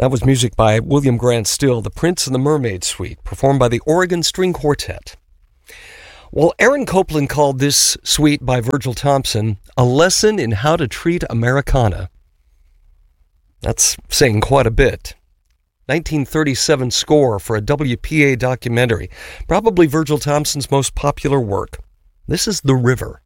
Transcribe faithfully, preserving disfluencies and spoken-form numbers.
That was music by William Grant Still, The Prince and the Mermaid Suite, performed by the Oregon String Quartet. Well, Aaron Copland called this suite by Virgil Thompson a lesson in how to treat Americana. That's saying quite a bit. nineteen thirty-seven score for a W P A documentary, probably Virgil Thompson's most popular work. This is The River.